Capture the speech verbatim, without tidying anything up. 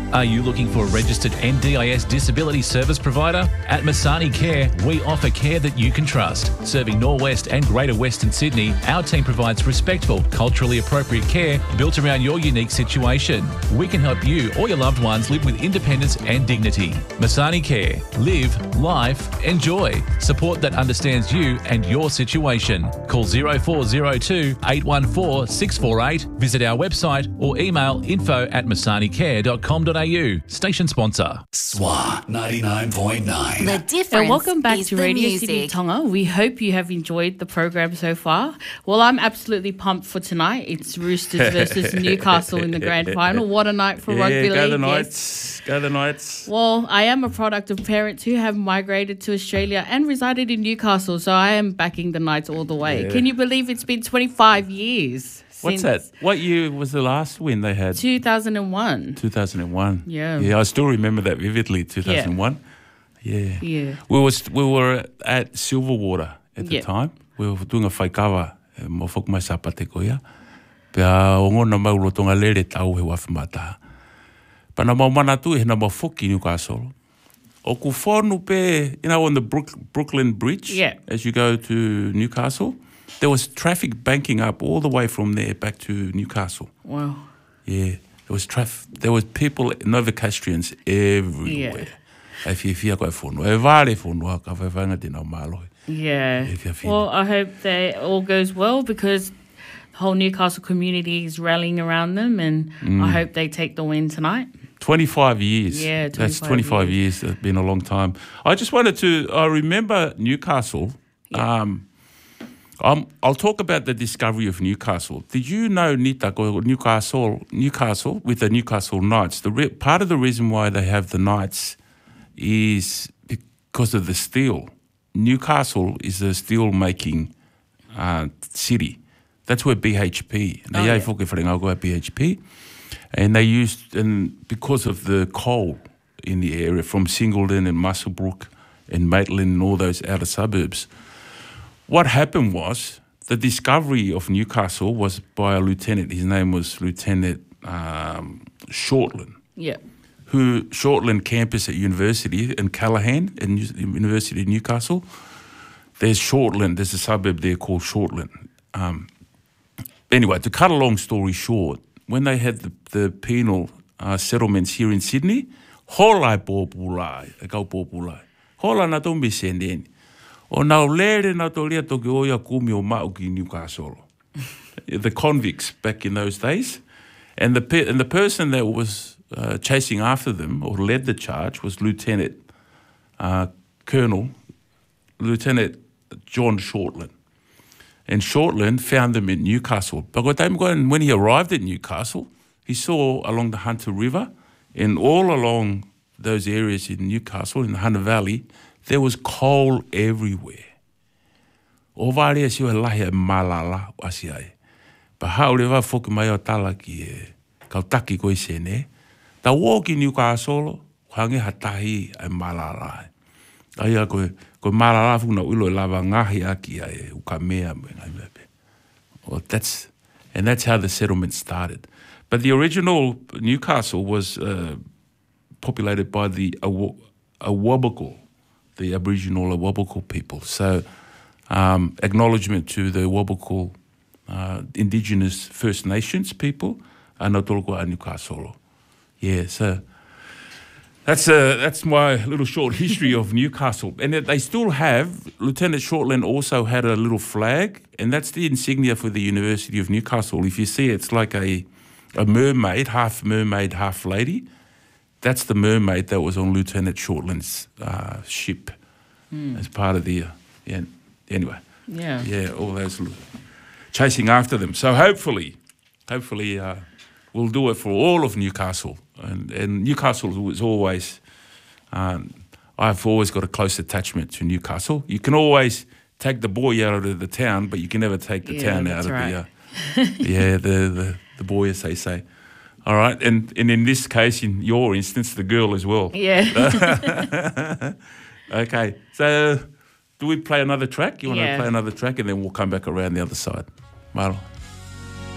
Are you looking for a registered N D I S disability service provider? At Masani Care, we offer care that you can trust. Serving Norwest and Greater Western Sydney, our team provides respectful, culturally appropriate care built around your unique situation. We can help you or your loved ones live with independence and dignity. Masani Care. Live, life, enjoy. Support that understands you and your situation. Call zero four zero two, eight one four, six four eight, visit our website or email info at masani care dot com dot a u. Station sponsor. S W A ninety-nine point nine. The difference And welcome back is to the Radio music. City Tonga. We hope you have enjoyed the program so far. Well, I'm absolutely pumped for tonight. It's Roosters versus Newcastle in the grand final. What a night for Yeah, rugby go league. the yes. Knights. Go the Knights. Well, I am a product of parents who have migrated to Australia and resided in Newcastle, so I am backing the Knights all the way. Yeah. Can you believe it's been twenty-five years What's since that? What year was the last win they had? two thousand one. two thousand one. Yeah. Yeah, I still remember that vividly, two thousand one. Yeah. Yeah. We was we were at Silverwater at the Yeah. time. We were doing a whaikawa mo whak mai sapate ko ia. Pea ongo na mau rotonga lere tau he wawhamata. Pa na mau manatu he na mau whoki Newcastle. O ku whonu pe, you know, on the Brook, Brooklyn Bridge, Yeah. as you go to Newcastle, there was traffic banking up all the way from there back to Newcastle. Wow. Yeah, there was traffic. There was people, Novocastrians everywhere. Yeah. If you feel quite fun, e vale fun, wa ka whawhanga tino malo. Yeah. If you're feeling- Well, I hope that all goes well because the whole Newcastle community is rallying around them, and Mm. I hope they take the win tonight. twenty-five years. Yeah, That's twenty-five twenty-five years. It's been a long time. I just wanted to, I remember Newcastle. Yeah. Um, I'm, I'll talk about the discovery of Newcastle. Did you know, Nita, go Newcastle, Newcastle with the Newcastle Knights? The re- part of the reason why they have the Knights is because of the steel. Newcastle is a steel making uh, city. That's where B H P. Oh, yeah. B H P. And they used, and because of the coal in the area from Singleton and Muswellbrook and Maitland and all those outer suburbs, what happened was the discovery of Newcastle was by a lieutenant. His name was Lieutenant um, Shortland, Yeah. who Shortland campus at university in Callaghan, in University of Newcastle. There's Shortland. There's a suburb there called Shortland. Um, anyway, to cut a long story short, when they had the, the penal uh, settlements here in Sydney, holai pōpulai, e kau pōpulai. Hola na tombi sendeni. O nau lere na to lia toki oia kumi o mau ki Newcastle. The convicts back in those days. And the pe- and the person that was uh, chasing after them or led the charge was Lieutenant uh, Colonel, Lieutenant John Shortland. And Shortland found them in Newcastle. But when he arrived at Newcastle, he saw along the Hunter River and all along those areas in Newcastle, in the Hunter Valley, there was coal everywhere. O vare si o lahi e malala o asi ai. Pa haure wa foki mai o tala ki e kautaki ko i sene. Ta woki Newcastle, hange hatahi e malala. Ai a koe, koe malala funa ulo e lava ngahi aki ai uka mea me ngai mepe. Well, that's, and that's how the settlement started. But the original Newcastle was uh, populated by the Aw- Awabakal, the Aboriginal Awabakal people. So um, acknowledgement to the Awabakal uh, Indigenous First Nations people, and Notoloko a Newcastle. Yeah, so that's a, that's my little short history of Newcastle. And they still have, Lieutenant Shortland also had a little flag, and that's the insignia for the University of Newcastle. If you see it, it's like a, a mermaid, half mermaid, half lady. That's the mermaid that was on Lieutenant Shortland's uh, ship mm. as part of the, uh, yeah, anyway. Yeah. Yeah, all those little, chasing after them. So hopefully, hopefully uh, we'll do it for all of Newcastle. And, and Newcastle was always, um, I've always got a close attachment to Newcastle. You can always take the boy out of the town, but you can never take the Yeah, town that's out of right. the, uh, yeah, the, the, the boy, as they say. All right, and, and in this case, in your instance, the girl as well. Yeah. Okay, so do we play another track? You want Yeah. to play another track and then we'll come back around the other side? Marlo.